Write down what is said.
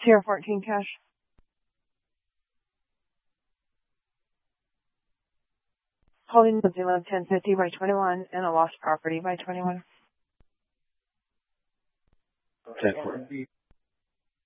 Sierra 14 cash. Holding the 1050 by 21 and a lost property by 21. Okay.